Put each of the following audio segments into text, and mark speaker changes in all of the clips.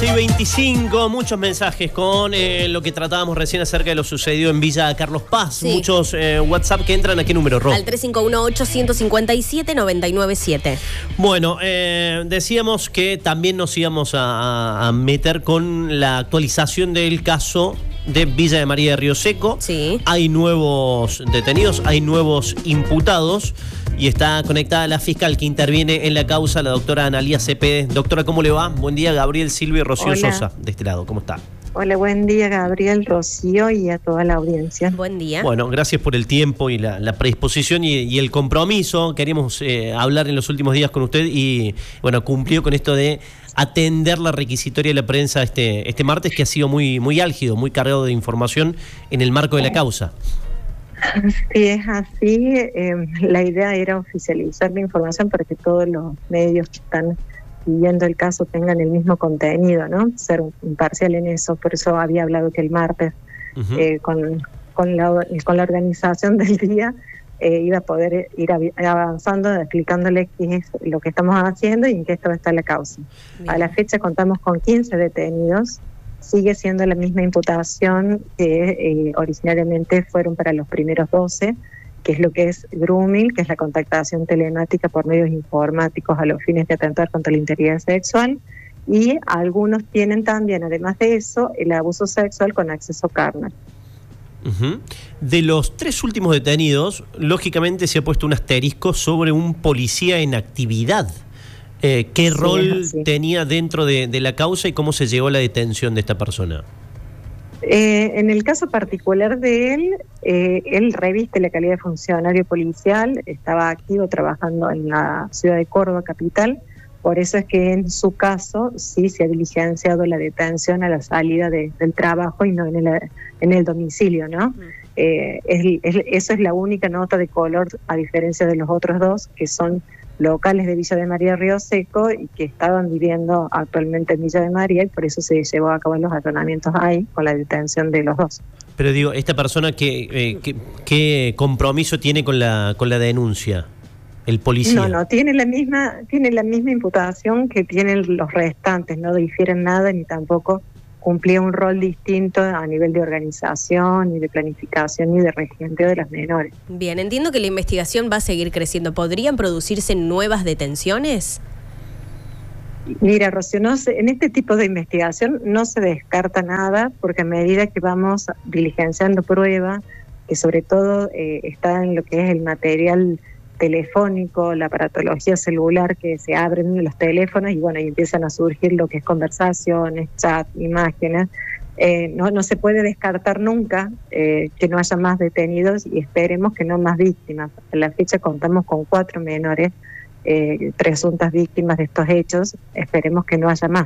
Speaker 1: 11:25, muchos mensajes con lo que tratábamos recién acerca de lo sucedido en Villa Carlos Paz. Sí. Muchos WhatsApp que entran. ¿A qué número, Ro?
Speaker 2: Al 351-857-997.
Speaker 1: Bueno, decíamos que también nos íbamos a meter con la actualización del caso de Villa de María de Río Seco.
Speaker 2: Sí.
Speaker 1: Hay nuevos detenidos, hay nuevos imputados y está conectada la fiscal que interviene en la causa, la doctora Analía Cepede. Doctora, ¿cómo le va? Buen día, Gabriel Silva y Rocío Sosa, de este lado. ¿Cómo está?
Speaker 3: Hola, buen día, Gabriel, Rocío y a toda la audiencia.
Speaker 2: Buen día.
Speaker 1: Bueno, gracias por el tiempo y la predisposición y el compromiso. Queríamos hablar en los últimos días con usted y, bueno, cumplió con esto de atender la requisitoria de la prensa este martes, que ha sido muy álgido, muy cargado de información en el marco de la causa.
Speaker 3: Sí, es así. La idea era oficializar la información para que todos los medios que están siguiendo el caso tengan el mismo contenido, ¿no? Ser imparcial en eso. Por eso había hablado que el martes, con la organización del día, iba a poder ir avanzando, explicándole qué es lo que estamos haciendo y en qué estado está la causa. Bien. A la fecha contamos con 15 detenidos. Sigue siendo la misma imputación que originariamente fueron para los primeros 12, que es lo que es grooming, que es la contactación telemática por medios informáticos a los fines de atentar contra la integridad sexual, y algunos tienen también, además de eso, el abuso sexual con acceso carnal.
Speaker 1: De los 3 últimos detenidos, lógicamente se ha puesto un asterisco sobre un policía en actividad. ¿Qué rol tenía dentro de la causa y cómo se llegó a la detención de esta persona?
Speaker 3: En el caso particular de él reviste la calidad de funcionario policial, estaba activo trabajando en la ciudad de Córdoba, capital. Por eso es que en su caso sí se ha diligenciado la detención a la salida del trabajo y no en el domicilio, ¿no? Eso es la única nota de color, a diferencia de los otros dos, que son locales de Villa de María de Río Seco y que estaban viviendo actualmente en Villa de María, y por eso se llevó a cabo los allanamientos ahí con la detención de los dos.
Speaker 1: Pero digo, ¿esta persona qué compromiso tiene con la denuncia? ¿El policía?
Speaker 3: No, tiene la misma imputación que tienen los restantes, no difieren nada ni tampoco cumplía un rol distinto a nivel de organización, ni de planificación, ni de regenteo de las menores.
Speaker 2: Bien, entiendo que la investigación va a seguir creciendo. ¿Podrían producirse nuevas detenciones?
Speaker 3: Mira, Rocío, en este tipo de investigación no se descarta nada, porque a medida que vamos diligenciando pruebas, que sobre todo está en lo que es el material telefónico, la aparatología celular, que se abren los teléfonos y bueno, y empiezan a surgir lo que es conversaciones, chat, imágenes. No se puede descartar nunca que no haya más detenidos y esperemos que no más víctimas. A la fecha contamos con 4 menores presuntas víctimas de estos hechos. Esperemos que no haya más.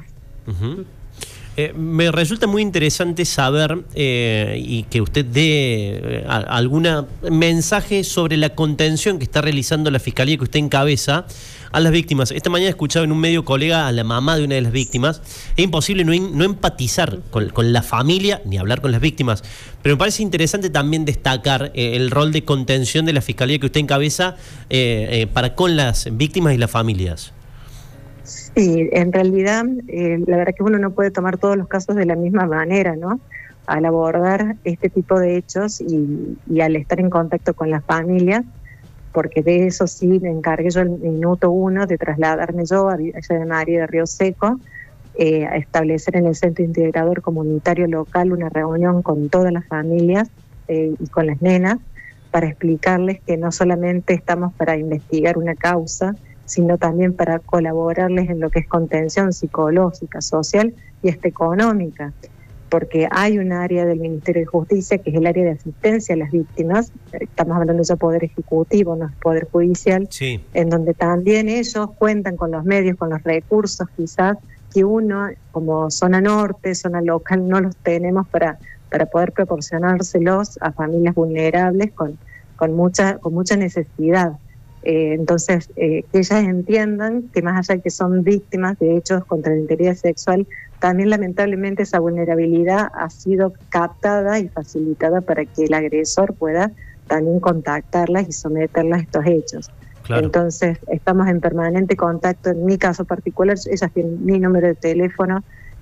Speaker 1: Me resulta muy interesante saber y que usted dé algún mensaje sobre la contención que está realizando la Fiscalía que usted encabeza a las víctimas. Esta mañana escuchaba en un medio colega a la mamá de una de las víctimas. Es imposible no empatizar con la familia ni hablar con las víctimas, pero me parece interesante también destacar el rol de contención de la Fiscalía que usted encabeza para con las víctimas y las familias.
Speaker 3: Sí, en realidad, la verdad que uno no puede tomar todos los casos de la misma manera, ¿no? Al abordar este tipo de hechos y al estar en contacto con las familias, porque de eso sí me encargué yo el minuto 1 de trasladarme yo a Villa de María de Río Seco, a establecer en el Centro Integrador Comunitario Local una reunión con todas las familias y con las nenas, para explicarles que no solamente estamos para investigar una causa, sino también para colaborarles en lo que es contención psicológica, social y hasta económica, porque hay un área del Ministerio de Justicia que es el área de asistencia a las víctimas. Estamos hablando de Poder Ejecutivo, no es Poder Judicial,
Speaker 1: sí,
Speaker 3: en donde también ellos cuentan con los medios, con los recursos quizás que uno, como zona norte, zona local, no los tenemos para poder proporcionárselos a familias vulnerables con mucha necesidad. Entonces, que ellas entiendan que más allá de que son víctimas de hechos contra la integridad sexual, también lamentablemente esa vulnerabilidad ha sido captada y facilitada para que el agresor pueda también contactarlas y someterlas a estos hechos. Claro. Entonces, estamos en permanente contacto. En mi caso particular, ellas tienen mi número de teléfono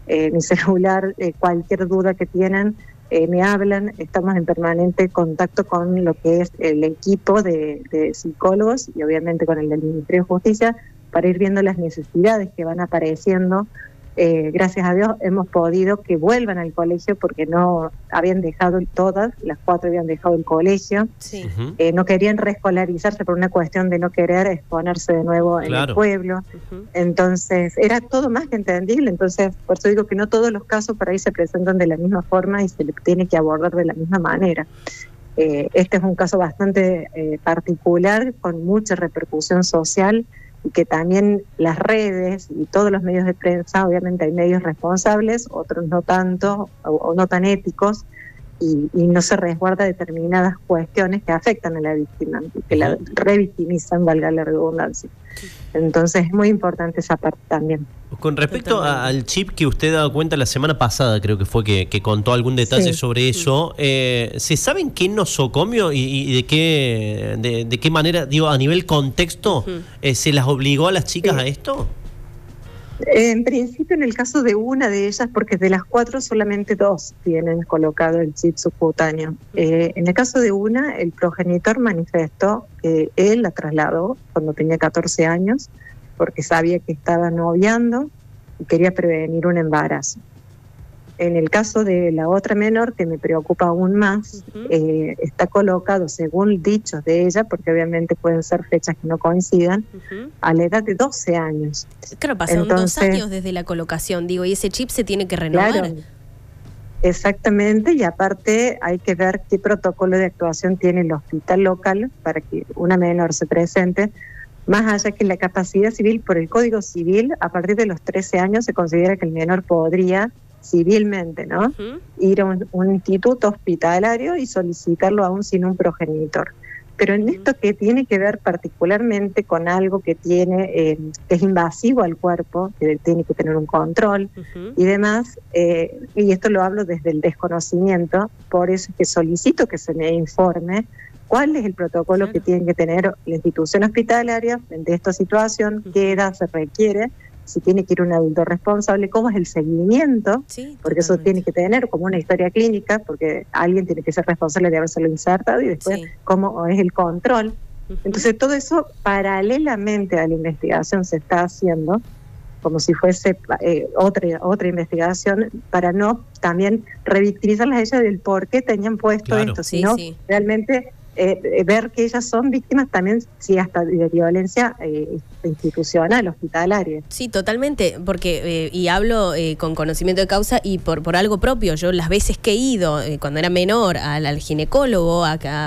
Speaker 3: mi celular, cualquier duda que tienen, me hablan. Estamos en permanente contacto con lo que es el equipo de psicólogos y obviamente con el del Ministerio de Justicia para ir viendo las necesidades que van apareciendo. Gracias a Dios hemos podido que vuelvan al colegio porque no habían dejado todas, las 4 habían dejado el colegio.
Speaker 2: Sí.
Speaker 3: No querían reescolarizarse por una cuestión de no querer exponerse de nuevo en el pueblo. Entonces era todo más que entendible. Entonces por eso digo que no todos los casos por ahí se presentan de la misma forma y se le tiene que abordar de la misma manera. Este es un caso bastante particular, con mucha repercusión social, y que también las redes y todos los medios de prensa, obviamente hay medios responsables, otros no tanto o no tan éticos, y no se resguarda determinadas cuestiones que afectan a la víctima, que la revictimizan, valga la redundancia. Entonces es muy importante esa parte también.
Speaker 1: Con respecto al chip que usted ha dado cuenta la semana pasada, creo que fue que contó algún detalle sobre eso, ¿se sabe en qué nosocomio y de qué manera, digo, a nivel contexto, se las obligó a las chicas a esto?
Speaker 3: En principio, en el caso de una de ellas, porque de las 4 solamente 2 tienen colocado el chip subcutáneo. En el caso de una, el progenitor manifestó que él la trasladó cuando tenía 14 años, porque sabía que estaba noviando y quería prevenir un embarazo. En el caso de la otra menor, que me preocupa aún más, está colocado, según dichos de ella, porque obviamente pueden ser fechas que no coincidan, a la edad de 12 años.
Speaker 2: Claro, pasaron 2 años desde la colocación, digo, y ese chip se tiene que renovar.
Speaker 3: Claro, exactamente, y aparte hay que ver qué protocolo de actuación tiene el hospital local para que una menor se presente. Más allá que la capacidad civil, por el Código Civil, a partir de los 13 años se considera que el menor podría civilmente, ¿no? Ir a un instituto hospitalario y solicitarlo aún sin un progenitor. Pero en esto que tiene que ver particularmente con algo que tiene, que es invasivo al cuerpo, que tiene que tener un control y demás, y esto lo hablo desde el desconocimiento, por eso es que solicito que se me informe cuál es el protocolo que tiene que tener la institución hospitalaria frente a esta situación, qué edad se requiere, si tiene que ir un adulto responsable, cómo es el seguimiento, porque eso tiene que tener como una historia clínica, porque alguien tiene que ser responsable de habérselo insertado, y después cómo es el control. Entonces todo eso paralelamente a la investigación se está haciendo, como si fuese otra investigación, para no también revictimizarlas a ellas del por qué tenían puesto esto, sino realmente ver que ellas son víctimas también, sí, hasta de violencia institucional, hospitalaria.
Speaker 2: Sí, totalmente, porque y hablo con conocimiento de causa y por algo propio. Yo las veces que he ido, cuando era menor, al ginecólogo,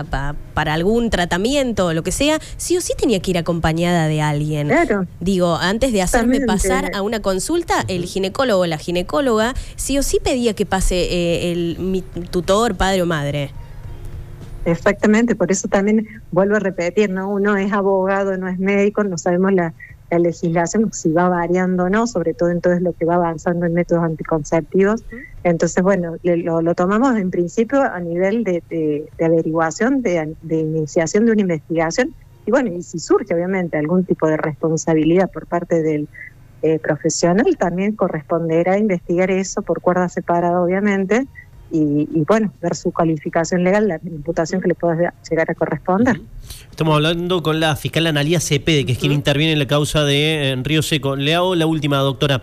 Speaker 2: para algún tratamiento o lo que sea, sí o sí tenía que ir acompañada de alguien. Claro. Digo, antes de hacerme pasar a una consulta, el ginecólogo o la ginecóloga sí o sí pedía que pase mi tutor, padre o madre.
Speaker 3: Exactamente, por eso también vuelvo a repetir, ¿no? Uno es abogado, no es médico, no sabemos la legislación, si va variando o no, sobre todo en todo lo que va avanzando en métodos anticonceptivos. Entonces, bueno, lo tomamos en principio a nivel de averiguación, de iniciación de una investigación, y bueno, y si surge obviamente algún tipo de responsabilidad por parte del profesional, también corresponderá investigar eso por cuerda separada, obviamente, y bueno, ver su calificación legal, la imputación que le pueda llegar a corresponder.
Speaker 1: Estamos hablando con la fiscal Analía Cepede, que es quien interviene en la causa de Río Seco. Le hago la última, doctora.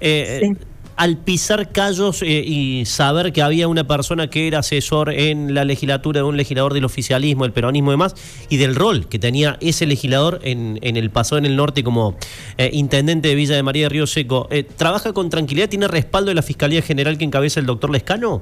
Speaker 1: Al pisar callos y saber que había una persona que era asesor en la legislatura de un legislador del oficialismo, del peronismo y demás, y del rol que tenía ese legislador en el pasado en el norte como intendente de Villa de María de Río Seco, ¿trabaja con tranquilidad? ¿Tiene respaldo de la Fiscalía General que encabeza el doctor Lescano?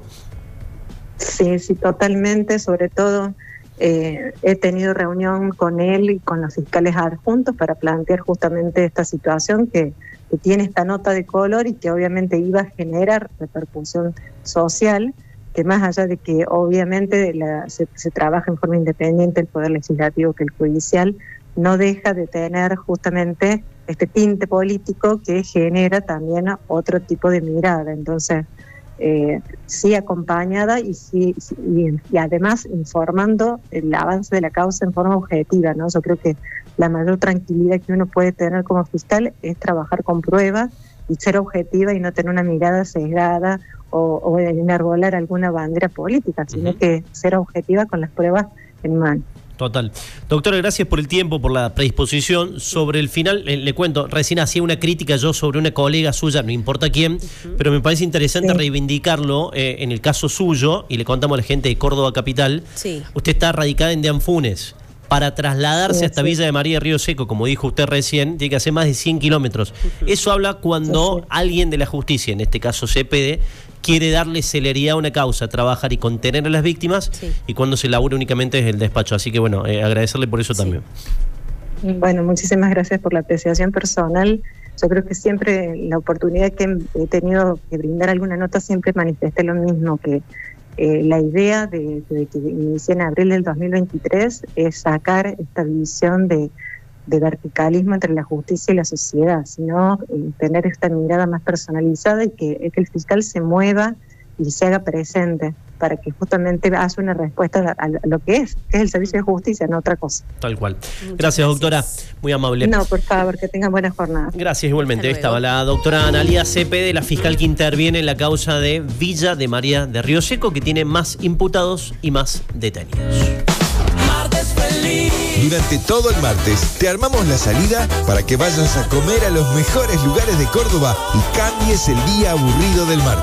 Speaker 3: Sí, totalmente, sobre todo he tenido reunión con él y con los fiscales adjuntos para plantear justamente esta situación que tiene esta nota de color y que obviamente iba a generar repercusión social, que más allá de que obviamente se trabaja en forma independiente el Poder Legislativo que el Judicial, no deja de tener justamente este tinte político que genera también otro tipo de mirada. Entonces, sí acompañada y además informando el avance de la causa en forma objetiva, ¿no? Yo creo que la mayor tranquilidad que uno puede tener como fiscal es trabajar con pruebas y ser objetiva y no tener una mirada sesgada o enarbolar alguna bandera política, sino que ser objetiva con las pruebas en mano.
Speaker 1: Total. Doctora, gracias por el tiempo, por la predisposición. Sobre el final, le cuento, recién hacía una crítica yo sobre una colega suya, no importa quién, pero me parece interesante reivindicarlo en el caso suyo, y le contamos a la gente de Córdoba Capital. Usted está radicada en Deanfunes. Para trasladarse hasta Villa de María, Río Seco, como dijo usted recién, tiene que hacer más de 100 kilómetros. Eso habla cuando alguien de la justicia, en este caso CPD, quiere darle celeridad a una causa, trabajar y contener a las víctimas, y cuando se labura únicamente es el despacho. Así que bueno, agradecerle por eso también.
Speaker 3: Bueno, muchísimas gracias por la apreciación personal. Yo creo que siempre la oportunidad que he tenido de brindar alguna nota siempre manifesté lo mismo, que la idea de que inicié en abril del 2023 es sacar esta división de verticalismo entre la justicia y la sociedad, sino tener esta mirada más personalizada y que el fiscal se mueva y se haga presente para que justamente haga una respuesta a lo que es el servicio de justicia, no otra cosa.
Speaker 1: Tal cual. Gracias, doctora. Muy amable.
Speaker 3: No, por favor, que tengan buenas jornadas.
Speaker 1: Gracias, igualmente. Estaba la doctora Analía Cepede, la fiscal que interviene en la causa de Villa de María de Río Seco, que tiene más imputados y más detenidos.
Speaker 4: Martes feliz.
Speaker 5: Durante todo el martes te armamos la salida para que vayas a comer a los mejores lugares de Córdoba y cambies el día aburrido del martes.